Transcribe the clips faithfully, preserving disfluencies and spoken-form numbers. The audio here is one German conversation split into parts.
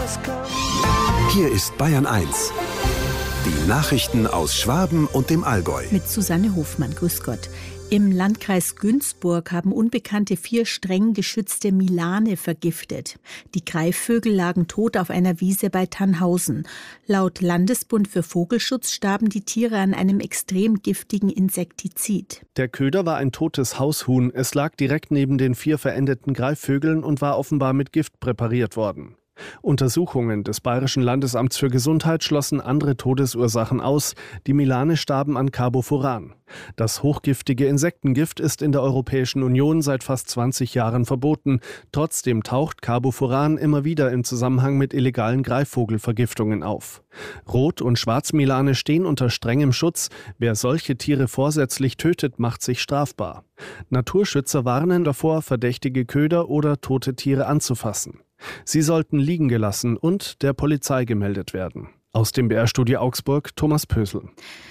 Hier ist Bayern eins. Die Nachrichten aus Schwaben und dem Allgäu. Mit Susanne Hofmann. Grüß Gott. Im Landkreis Günzburg haben Unbekannte vier streng geschützte Milane vergiftet. Die Greifvögel lagen tot auf einer Wiese bei Tannhausen. Laut Landesbund für Vogelschutz starben die Tiere an einem extrem giftigen Insektizid. Der Köder war ein totes Haushuhn. Es lag direkt neben den vier verendeten Greifvögeln und war offenbar mit Gift präpariert worden. Untersuchungen des Bayerischen Landesamts für Gesundheit schlossen andere Todesursachen aus. Die Milane starben an Carbofuran. Das hochgiftige Insektengift ist in der Europäischen Union seit fast zwanzig Jahren verboten. Trotzdem taucht Carbofuran immer wieder im Zusammenhang mit illegalen Greifvogelvergiftungen auf. Rot- und Schwarzmilane stehen unter strengem Schutz. Wer solche Tiere vorsätzlich tötet, macht sich strafbar. Naturschützer warnen davor, verdächtige Köder oder tote Tiere anzufassen. Sie sollten liegen gelassen und der Polizei gemeldet werden. Aus dem B R-Studio Augsburg, Thomas Pösl.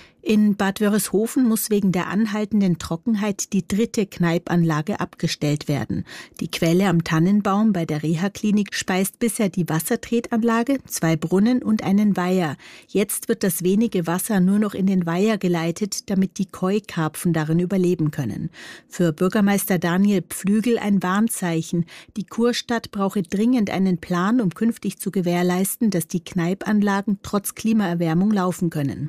In Bad Wörishofen muss wegen der anhaltenden Trockenheit die dritte Kneipanlage abgestellt werden. Die Quelle am Tannenbaum bei der Reha-Klinik speist bisher die Wassertretanlage, zwei Brunnen und einen Weiher. Jetzt wird das wenige Wasser nur noch in den Weiher geleitet, damit die Koi-Karpfen darin überleben können. Für Bürgermeister Daniel Pflügel ein Warnzeichen. Die Kurstadt brauche dringend einen Plan, um künftig zu gewährleisten, dass die Kneipanlagen trotz Klimaerwärmung laufen können.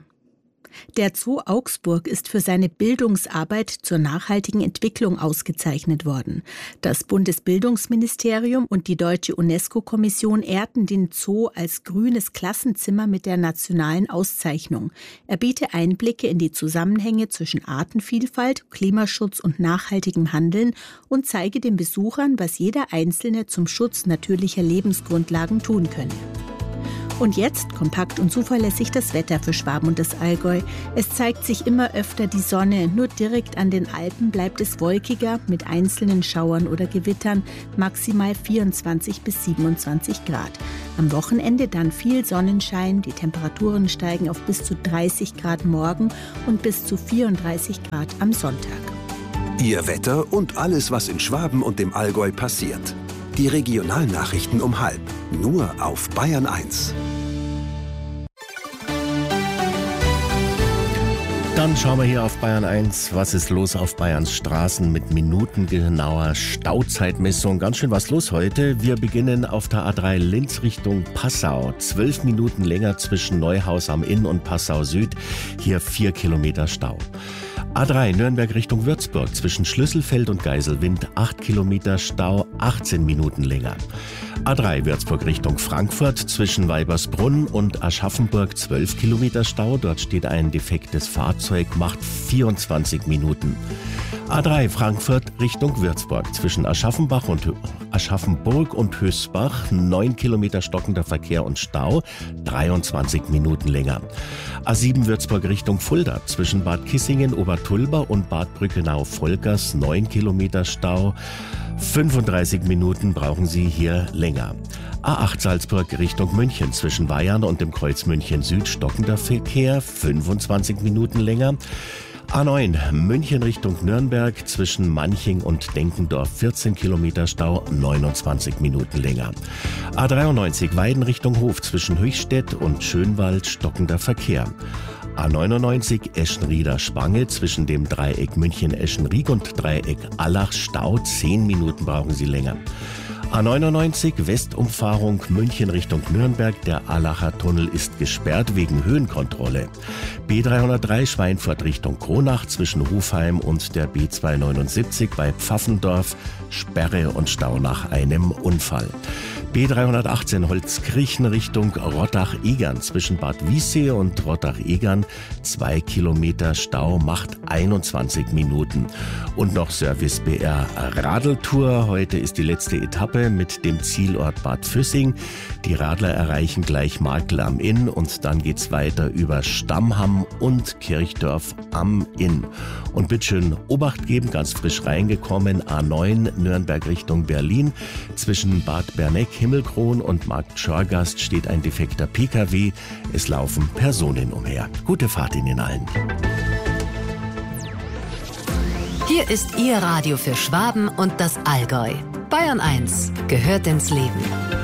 Der Zoo Augsburg ist für seine Bildungsarbeit zur nachhaltigen Entwicklung ausgezeichnet worden. Das Bundesbildungsministerium und die Deutsche UNESCO-Kommission ehrten den Zoo als grünes Klassenzimmer mit der nationalen Auszeichnung. Er biete Einblicke in die Zusammenhänge zwischen Artenvielfalt, Klimaschutz und nachhaltigem Handeln und zeige den Besuchern, was jeder Einzelne zum Schutz natürlicher Lebensgrundlagen tun könne. Und jetzt kompakt und zuverlässig das Wetter für Schwaben und das Allgäu. Es zeigt sich immer öfter die Sonne. Nur direkt an den Alpen bleibt es wolkiger mit einzelnen Schauern oder Gewittern. Maximal vierundzwanzig bis siebenundzwanzig Grad. Am Wochenende dann viel Sonnenschein. Die Temperaturen steigen auf bis zu dreißig Grad morgen und bis zu vierunddreißig Grad am Sonntag. Ihr Wetter und alles, was in Schwaben und dem Allgäu passiert. Die Regionalnachrichten um halb. Nur auf Bayern eins. Dann schauen wir hier auf Bayern eins. Was ist los auf Bayerns Straßen mit minutengenauer Stauzeitmessung? Ganz schön was los heute. Wir beginnen auf der A drei Linz Richtung Passau. Zwölf Minuten länger zwischen Neuhaus am Inn und Passau Süd. Hier vier Kilometer Stau. A drei Nürnberg Richtung Würzburg zwischen Schlüsselfeld und Geiselwind acht Kilometer Stau, achtzehn Minuten länger. A drei Würzburg Richtung Frankfurt zwischen Weibersbrunn und Aschaffenburg zwölf Kilometer Stau. Dort steht ein defektes Fahrzeug, macht vierundzwanzig Minuten. A drei Frankfurt Richtung Würzburg zwischen Aschaffenbach und Aschaffenburg und Hösbach neun Kilometer stockender Verkehr und Stau, dreiundzwanzig Minuten länger. A sieben Würzburg Richtung Fulda zwischen Bad Kissingen, Obertulba und Bad Brückenau-Volkers neun Kilometer Stau, fünfunddreißig Minuten brauchen Sie hier länger. A acht Salzburg Richtung München zwischen Weyarn und dem Kreuz München Süd stockender Verkehr, fünfundzwanzig Minuten länger. A neun München Richtung Nürnberg zwischen Manching und Denkendorf vierzehn Kilometer Stau, neunundzwanzig Minuten länger. A dreiundneunzig Weiden Richtung Hof zwischen Höchstädt und Schönwald stockender Verkehr. A neunundneunzig Eschenrieder Spange zwischen dem Dreieck München-Eschenried und Dreieck Allach Stau, zehn Minuten brauchen Sie länger. A neunundneunzig Westumfahrung München Richtung Nürnberg. Der Allacher Tunnel ist gesperrt wegen Höhenkontrolle. B dreihundertdrei Schweinfurt Richtung Kronach zwischen Hufheim und der B zweihundertneunundsiebzig bei Pfaffendorf. Sperre und Stau nach einem Unfall. B dreihundertachtzehn Holzkirchen Richtung Rottach-Egern zwischen Bad Wiessee und Rottach-Egern. Zwei Kilometer Stau macht einundzwanzig Minuten. Und noch Service B R Radeltour. Heute ist die letzte Etappe mit dem Zielort Bad Füssing. Die Radler erreichen gleich Markl am Inn und dann geht's weiter über Stammham und Kirchdorf am Inn. Und bitteschön Obacht geben, ganz frisch reingekommen, A neun Nürnberg Richtung Berlin. Zwischen Bad Berneck, Himmelkron und Markt Schorgast steht ein defekter P K W. Es laufen Personen umher. Gute Fahrt Ihnen allen. Hier ist Ihr Radio für Schwaben und das Allgäu. Bayern eins gehört ins Leben.